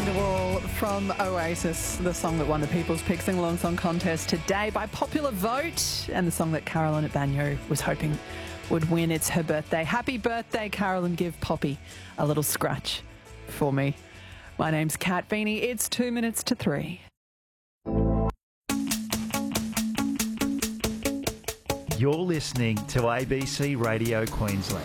Wonderwall from Oasis, the song that won the People's Pick Sing-Along Song Contest today by popular vote, and the song that Carolyn at Banyo was hoping would win. It's her birthday. Happy birthday, Carolyn. Give Poppy a little scratch for me. My name's Kat Beanie. It's 2 minutes to 3. You're listening to ABC Radio Queensland.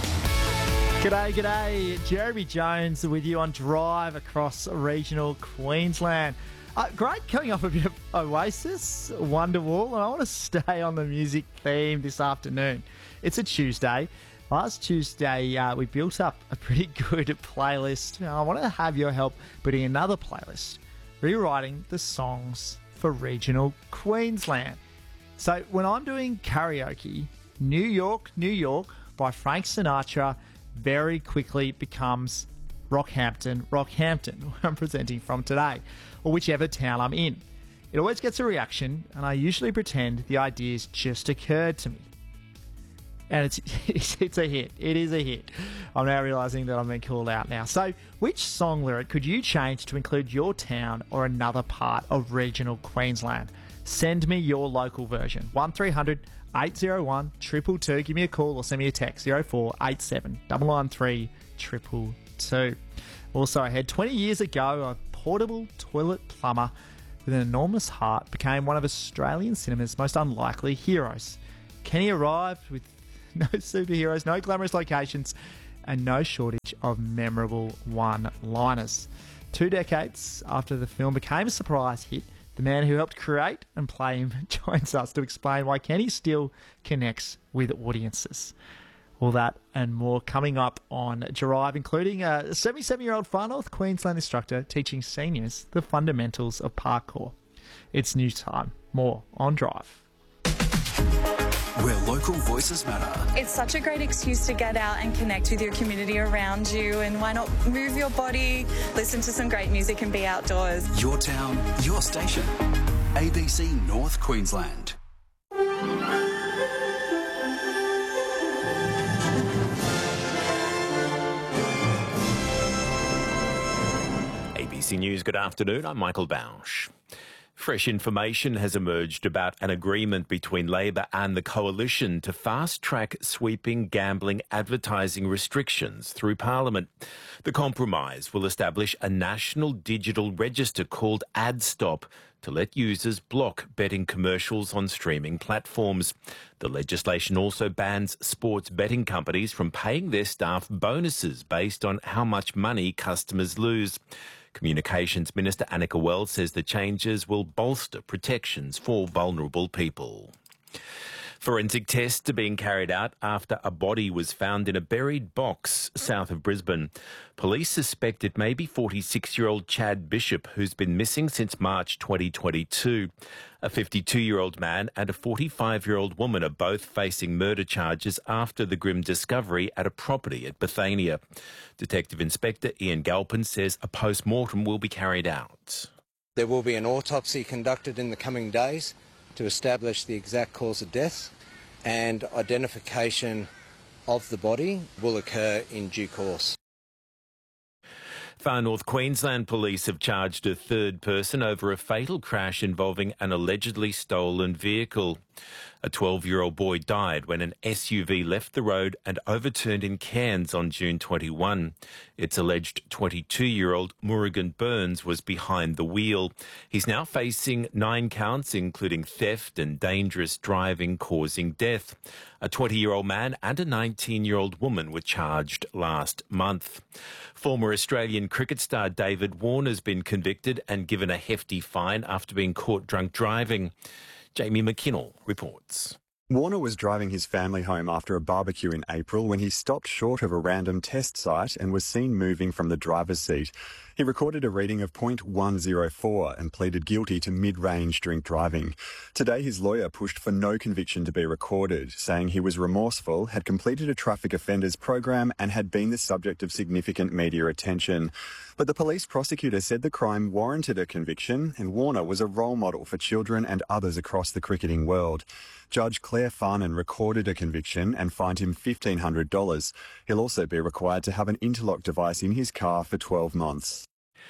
G'day. Jeremy Jones with you on Drive across regional Queensland. Great coming off a bit of Oasis, Wonderwall, and I want to stay on the music theme this afternoon. It's a Tuesday. Last Tuesday, we built up a pretty good playlist. Now, I want to have your help putting another playlist, rewriting the songs for regional Queensland. So when I'm doing karaoke, New York by Frank Sinatra very quickly becomes Rockhampton, where I'm presenting from today, or whichever town I'm in. It always gets a reaction, and I usually pretend the idea's just occurred to me. And it's a hit. It is a hit. I'm now realising that I'm being called out now. So, which song lyric could you change to include your town or another part of regional Queensland? Send me your local version. 1300 801 222. Give me a call or send me a text. 0487 993 222. Also ahead, 20 years ago, a portable toilet plumber with an enormous heart became one of Australian cinema's most unlikely heroes. Kenny arrived with no superheroes, no glamorous locations, and no shortage of memorable one-liners. 2 decades after the film became a surprise hit, the man who helped create and play him joins us to explain why Kenny still connects with audiences. All that and more coming up on Drive, including a 77-year-old Far North Queensland instructor teaching seniors the fundamentals of parkour. It's news time. More on Drive. Where local voices matter. It's such a great excuse to get out and connect with your community around you, and why not move your body, listen to some great music and be outdoors. Your town, your station. ABC North Queensland. ABC News, good afternoon. I'm Michael Bausch. Fresh information has emerged about an agreement between Labor and the Coalition to fast-track sweeping gambling advertising restrictions through Parliament. The compromise will establish a national digital register called AdStop to let users block betting commercials on streaming platforms. The legislation also bans sports betting companies from paying their staff bonuses based on how much money customers lose. Communications Minister Annika Wells says the changes will bolster protections for vulnerable people. Forensic tests are being carried out after a body was found in a buried box south of Brisbane. Police suspect it may be 46-year-old Chad Bishop, who's been missing since March 2022. A 52-year-old man and a 45-year-old woman are both facing murder charges after the grim discovery at a property at Bethania. Detective Inspector Ian Galpin says a post-mortem will be carried out. There will be an autopsy conducted in the coming days to establish the exact cause of death, and identification of the body will occur in due course. Far North Queensland Police have charged a third person over a fatal crash involving an allegedly stolen vehicle. A 12-year-old boy died when an SUV left the road and overturned in Cairns on June 21. Its alleged 22-year-old Murugan Burns was behind the wheel. He's now facing 9 counts, including theft and dangerous driving causing death. A 20-year-old man and a 19-year-old woman were charged last month. Former Australian cricket star David Warner's been convicted and given a hefty fine after being caught drunk driving. Jamie McKinnell reports. Warner was driving his family home after a barbecue in April when he stopped short of a random test site and was seen moving from the driver's seat. He recorded a reading of .104 and pleaded guilty to mid-range drink driving. Today, his lawyer pushed for no conviction to be recorded, saying he was remorseful, had completed a traffic offenders program and had been the subject of significant media attention. But the police prosecutor said the crime warranted a conviction and Warner was a role model for children and others across the cricketing world. Judge Claire Farnan recorded a conviction and fined him $1,500. He'll also be required to have an interlock device in his car for 12 months.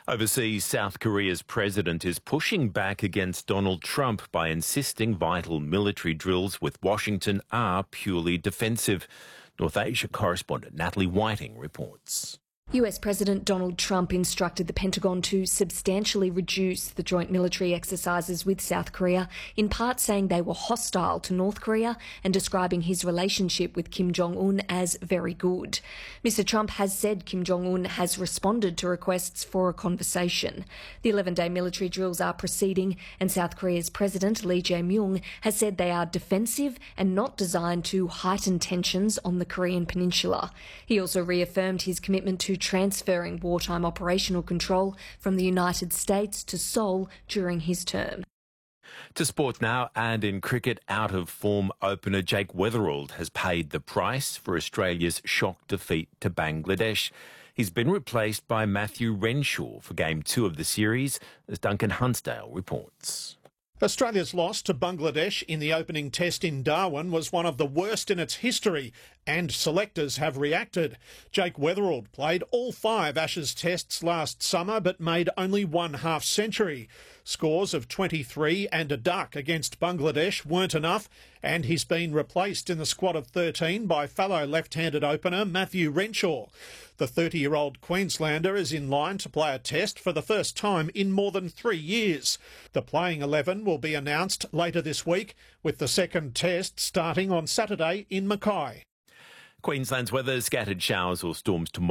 Overseas, South Korea's president is pushing back against Donald Trump by insisting vital military drills with Washington are purely defensive. North Asia correspondent Natalie Whiting reports. US President Donald Trump instructed the Pentagon to substantially reduce the joint military exercises with South Korea, in part saying they were hostile to North Korea and describing his relationship with Kim Jong-un as very good. Mr. Trump has said Kim Jong-un has responded to requests for a conversation. The 11-day military drills are proceeding, and South Korea's President Lee Jae-myung has said they are defensive and not designed to heighten tensions on the Korean peninsula. He also reaffirmed his commitment to transferring wartime operational control from the United States to Seoul during his term. To sport now, and in cricket, out-of-form opener Jake Weatherald has paid the price for Australia's shock defeat to Bangladesh. He's been replaced by Matthew Renshaw for Game 2 of the series, as Duncan Hunsdale reports. Australia's loss to Bangladesh in the opening test in Darwin was one of the worst in its history, and selectors have reacted. Jake Weatherald played all 5 Ashes tests last summer but made only 1 half-century. Scores of 23 and a duck against Bangladesh weren't enough, and he's been replaced in the squad of 13 by fellow left-handed opener Matthew Renshaw. The 30-year-old Queenslander is in line to play a test for the first time in more than 3 years. The playing 11 will be announced later this week, with the second test starting on Saturday in Mackay. Queensland's weather, scattered showers or storms tomorrow.